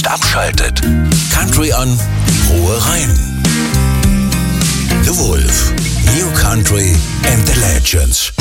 nicht abschaltet. Country an, Ruhe rein. The Wolf, New Country and the Legends.